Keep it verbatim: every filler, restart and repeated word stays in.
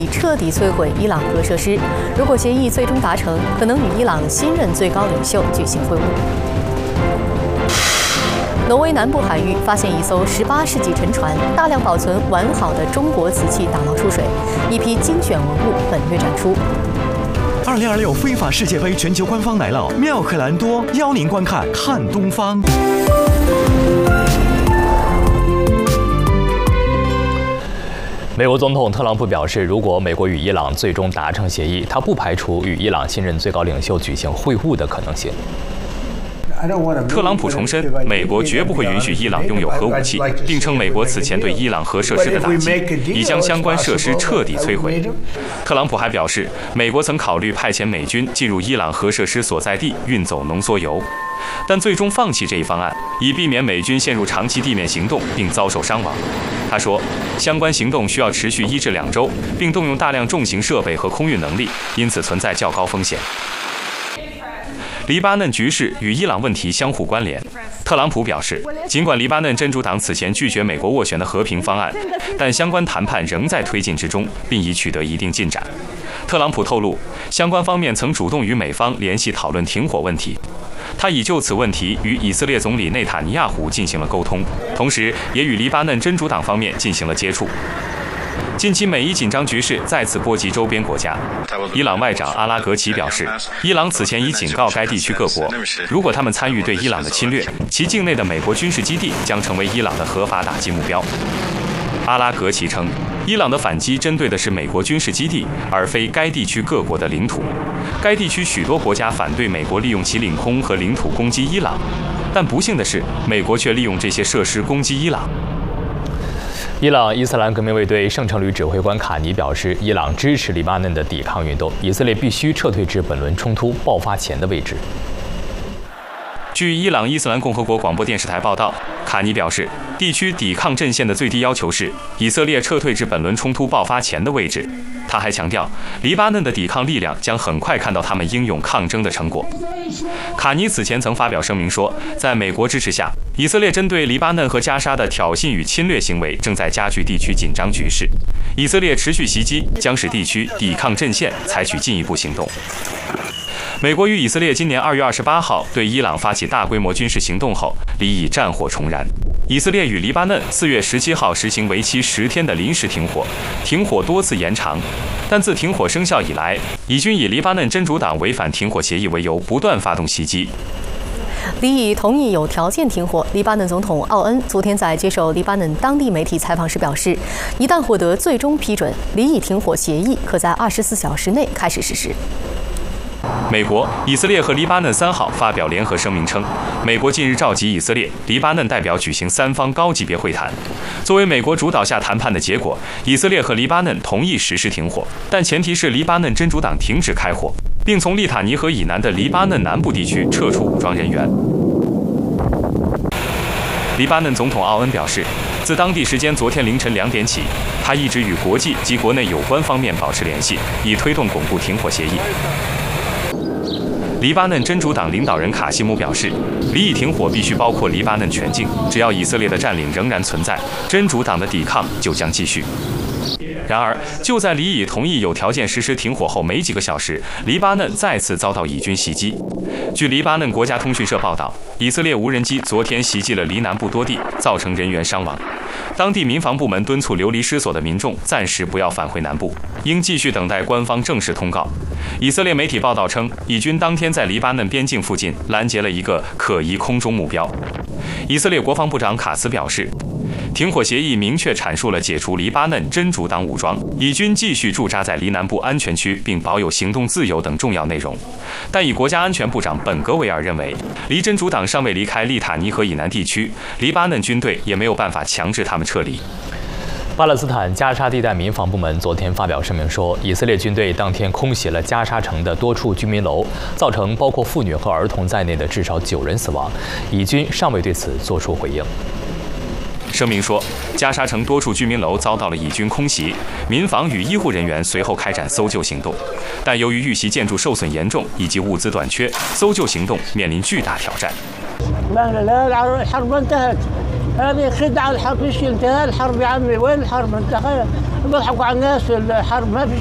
彻底摧毁伊朗核设施。如果协议最终达成，可能与伊朗新任最高领袖举行会晤。挪威南部海域发现一艘十八世纪沉船，大量保存完好的中国瓷器打捞出水，一批精选文物本月展出。 二零二六非法世界杯全球官方来了，妙可蓝多邀您观看看东方。 美国总统特朗普表示，如果美国与伊朗最终达成协议，他不排除与伊朗新任最高领袖举行会晤的可能性。 特朗普重申，美国绝不会允许伊朗拥有核武器，并称美国此前对伊朗核设施的打击已将相关设施彻底摧毁。特朗普还表示，美国曾考虑派遣美军进入伊朗核设施所在地运走浓缩铀，但最终放弃这一方案，以避免美军陷入长期地面行动并遭受伤亡。他说，相关行动需要持续一至两周，并动用大量重型设备和空运能力，因此存在较高风险。黎巴嫩局势与伊朗问题相互关联。特朗普表示，尽管黎巴嫩真主党此前拒绝美国斡旋的和平方案，但相关谈判仍在推进之中，并已取得一定进展。特朗普透露，相关方面曾主动与美方联系讨论停火问题。他已就此问题与以色列总理内塔尼亚胡进行了沟通，同时也与黎巴嫩真主党方面进行了接触。近期美伊紧张局势再次波及周边国家。伊朗外长阿拉格齐表示，伊朗此前已警告该地区各国，如果他们参与对伊朗的侵略，其境内的美国军事基地将成为伊朗的合法打击目标。阿拉格齐称，伊朗的反击针对的是美国军事基地，而非该地区各国的领土。该地区许多国家反对美国利用其领空和领土攻击伊朗，但不幸的是，美国却利用这些设施攻击伊朗。 伊朗伊斯兰革命卫队圣城旅指挥官卡尼表示，伊朗支持黎巴嫩的抵抗运动，以色列必须撤退至本轮冲突爆发前的位置。 据伊朗伊斯兰共和国广播电视台报道，卡尼表示，地区抵抗阵线的最低要求是以色列撤退至本轮冲突爆发前的位置。他还强调，黎巴嫩的抵抗力量将很快看到他们英勇抗争的成果。卡尼此前曾发表声明说，在美国支持下，以色列针对黎巴嫩和加沙的挑衅与侵略行为正在加剧地区紧张局势。以色列持续袭击将使地区抵抗阵线采取进一步行动。美国与以色列今年二月二十八号对伊朗发起大规模军事行动后，黎以战火重燃。以色列与黎巴嫩四月十七号实行为期十天的临时停火，停火多次延长，但自停火生效以来，以军以黎巴嫩真主党违反停火协议为由，不断发动袭击。 黎以同意有条件停火。黎巴嫩总统奥恩昨天在接受黎巴嫩当地媒体采访时表示，一旦获得最终批准，黎以停火协议可在二十四小时内开始实施。 美国、以色列和黎巴嫩三号发表联合声明称，美国近日召集以色列、黎巴嫩代表举行三方高级别会谈。作为美国主导下谈判的结果，以色列和黎巴嫩同意实施停火，但前提是黎巴嫩真主党停止开火，并从利塔尼河以南的黎巴嫩南部地区撤出武装人员。黎巴嫩总统奥恩表示，自当地时间昨天凌晨两点起，他一直与国际及国内有关方面保持联系，以推动巩固停火协议。黎巴嫩真主党领导人卡西姆表示，黎以停火必须包括黎巴嫩全境，只要以色列的占领仍然存在，真主党的抵抗就将继续。然而，就在黎以同意有条件实施停火后没几个小时，黎巴嫩再次遭到以军袭击。据黎巴嫩国家通讯社报道，以色列无人机昨天袭击了黎南部多地，造成人员伤亡。当地民防部门敦促流离失所的民众暂时不要返回南部，应继续等待官方正式通告。以色列媒体报道称，以军当天在黎巴嫩边境附近拦截了一个可疑空中目标。以色列国防部长卡斯表示，停火协议明确阐述了解除黎巴嫩真主党武装、以军继续驻扎在黎南部安全区并保有行动自由等重要内容。但以国家安全部长本格维尔认为，黎真主党尚未离开利塔尼河以南地区，黎巴嫩军队也没有办法强制他们撤离。 巴勒斯坦加沙地带民防部门昨天发表声明说，以色列军队当天空袭了加沙城的多处居民楼，造成包括妇女和儿童在内的至少九人死亡。以军尚未对此作出回应。 声明说，加沙城多处居民楼遭到了以军空袭，民防与医护人员随后开展搜救行动，但由于遇袭建筑受损严重以及物资短缺，搜救行动面临巨大挑战。 هذه خدعة الحرب، ايش انتهى الحرب يا عمي؟ وين الحرب انتهى؟ بيضحكوا على الناس في الحرب ما فيش